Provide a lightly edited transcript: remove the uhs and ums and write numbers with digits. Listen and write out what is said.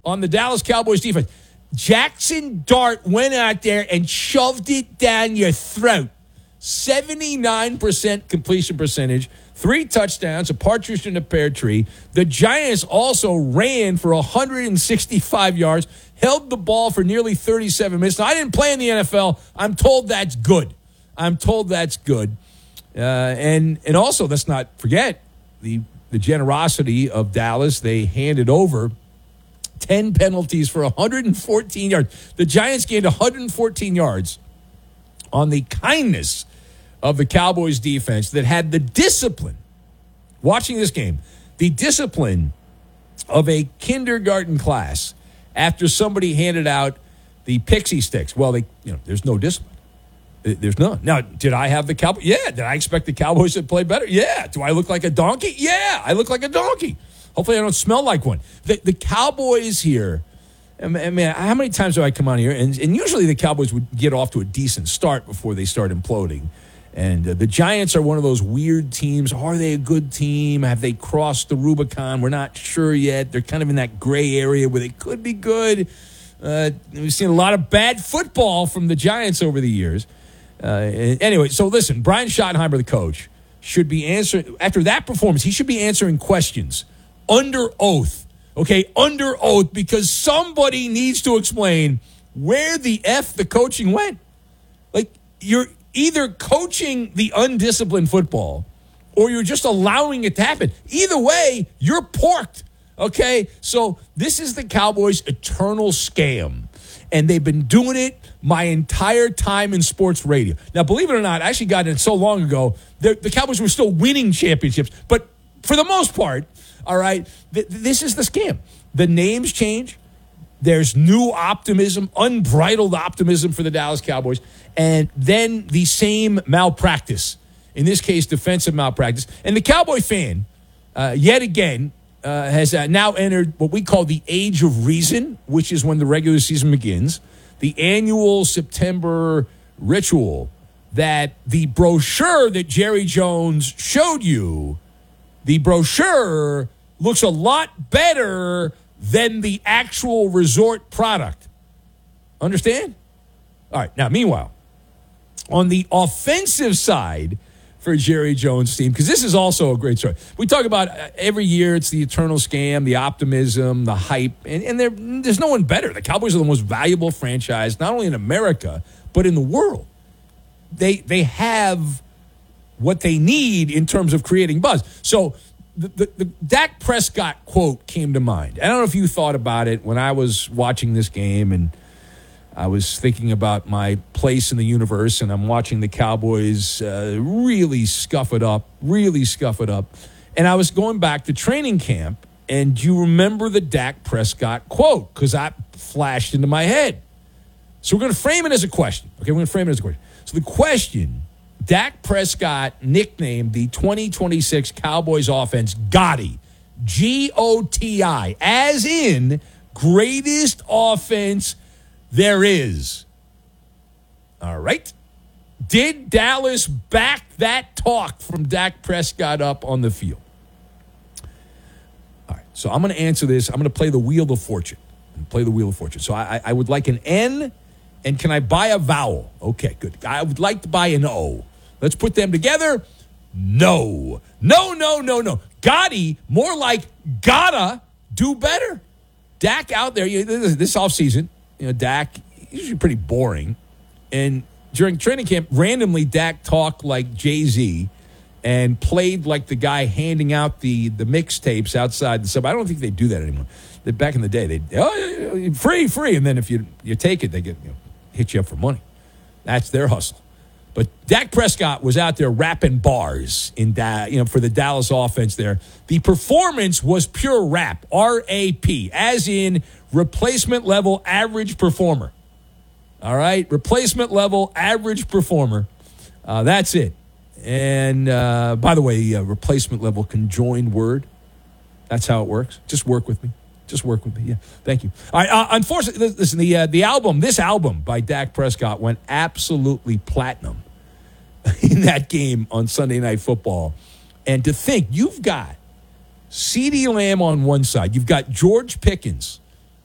on the Dallas Cowboys defense. Jackson Dart went out there and shoved it down your throat. 79% completion percentage, 3 touchdowns, a partridge in a pear tree. The Giants also ran for 165 yards, held the ball for nearly 37 minutes. Now, I didn't play in the NFL. I'm told that's good. And also, let's not forget the generosity of Dallas. They handed over 10 penalties for 114 yards. The Giants gained 114 yards on the kindness of the Cowboys defense that had the discipline, watching this game, the discipline of a kindergarten class after somebody handed out the pixie sticks. Well, there's no discipline. There's none. Now, did I have the Cowboys? Yeah. Did I expect the Cowboys to play better? Yeah. Do I look like a donkey? Yeah, I look like a donkey. Hopefully I don't smell like one. The Cowboys here, I mean, how many times do I come on here? And usually the Cowboys would get off to a decent start before they start imploding. And the Giants are one of those weird teams. Are they a good team? Have they crossed the Rubicon? We're not sure yet. They're kind of in that gray area where they could be good. We've seen a lot of bad football from the Giants over the years. Anyway, so listen, Brian Schottenheimer, the coach, should be answering, after that performance, he should be answering questions under oath. Okay, under oath, because somebody needs to explain where the the coaching went. Like, you're either coaching the undisciplined football or you're just allowing it to happen. Either way, you're porked, okay? So this is the Cowboys' eternal scam, and they've been doing it my entire time in sports radio. Now, believe it or not, I actually got it so long ago, the Cowboys were still winning championships, but for the most part, all right, this is the scam. The names change. There's new optimism, unbridled optimism for the Dallas Cowboys, and then the same malpractice, in this case, defensive malpractice. And the Cowboy fan, yet again, has now entered what we call the age of reason, which is when the regular season begins, the annual September ritual that the brochure that Jerry Jones showed you, the brochure looks a lot better than the actual resort product. Understand? All right. Now, meanwhile, on the offensive side for Jerry Jones' team, because this is also a great story. We talk about every year it's the eternal scam, the optimism, the hype, and there's no one better. The Cowboys are the most valuable franchise, not only in America, but in the world. They have what they need in terms of creating buzz. So the Dak Prescott quote came to mind. I don't know if you thought about it when I was watching this game and I was thinking about my place in the universe, and I'm watching the Cowboys really scuff it up. And I was going back to training camp, and do you remember the Dak Prescott quote? Because that flashed into my head. So we're going to frame it as a question. Okay, we're going to frame it as a question. So the question, Dak Prescott nicknamed the 2026 Cowboys offense Gotti, G-O-T-I, as in greatest offense there is. All right. Did Dallas back that talk from Dak Prescott up on the field? All right. So I'm going to answer this. I'm going to play the Wheel of Fortune. So I would like an N, and can I buy a vowel? Okay, good. I would like to buy an O. Let's put them together. No. Gotti, more like gotta do better. Dak out there, this offseason, Dak, usually pretty boring. And during training camp, randomly, Dak talked like Jay-Z and played like the guy handing out the mixtapes outside the sub. I don't think they do that anymore. Back in the day, they'd, free. And then if you take it, they get hit you up for money. That's their hustle. But Dak Prescott was out there rapping bars for the Dallas offense there. The performance was pure rap, R-A-P, as in replacement level average performer. All right? Replacement level average performer. That's it. And by the way, replacement level conjoined word. That's how it works. Just work with me. Yeah, thank you. All right, unfortunately, listen, this album by Dak Prescott went absolutely platinum in that game on Sunday Night Football. And to think, you've got CeeDee Lamb on one side, you've got George Pickens